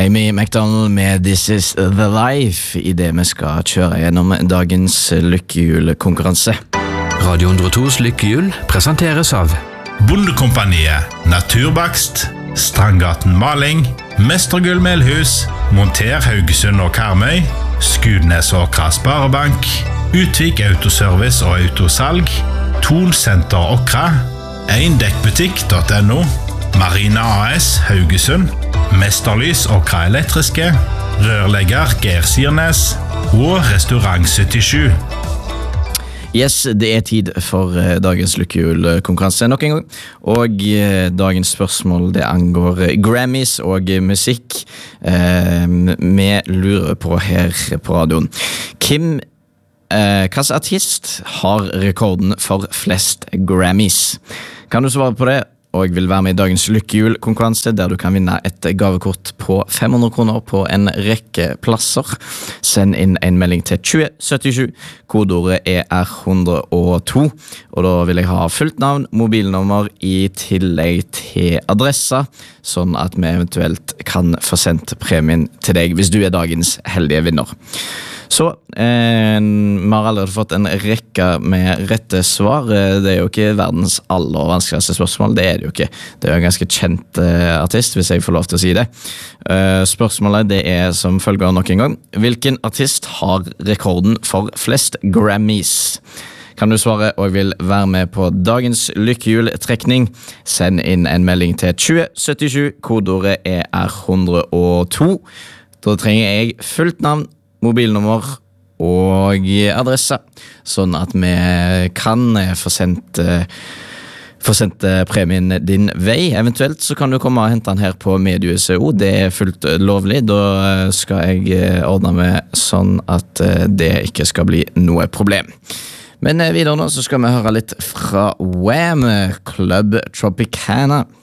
Amy McDonald med This is the Life I det vi skal kjøre gjennom dagens lykkehjul-konkurranse. Radio 102s lykkehjul presenteres av Bondekompaniet, Naturbakst, Strandgaten Maling, Mestergull Melhus, Monter Haugesund og Karmøy, Skudnes og Sparebank, Utvik Autoservice og Autosalg, Thon Center Okra, Eindekkbutikk.no, Marina AS Haugesund, Mesterlys Okra Elektriske, Rørlegger Geir Sirnes og Restaurant 77. Yes, det tid for dagens lykkehjul-konkurranse nok en gang. Og dagens spørsmål det angår Grammys og musikk. Vi lurer på her på radioen. Hvilken artist har rekorden for flest Grammys? Kan du svare på det? Og vil være med I dagens lykkehjul-konkurranse, der du kan vinne et gavekort på 500 kroner på en rekke plasser. Send inn en melding til 2077. Kodeordet R102. Og da vil jeg ha fullt navn, mobilnummer I tillegg til adressa, sånn at vi eventuelt kan få sendt premien til deg hvis du dagens heldige vinner. Så, vi har allerede fått en rekke med rette svar. Det jo ikke verdens aller vanskeligste spørsmål, det det jo ikke. Det jo en ganske kjent artist, hvis jeg får lov til å si det. Spørsmålet det som følger nok en gang. Hvilken artist har rekorden for flest Grammys? Kan du svare og vil være med på dagens lykkehjul-trekning? Send inn en melding til 2077, kodeordet R102. Da trenger jeg fullt navn, mobilnummer og adresse, sånn at vi kan få sendt premien din vei. Eventuelt så kan du komme og hente den her på MediaUSO. Det fullt lovlig. Da skal jeg ordne med sånn at det ikke skal bli noe problem. Men videre nå så skal vi høre litt fra Wham! Club Tropicana.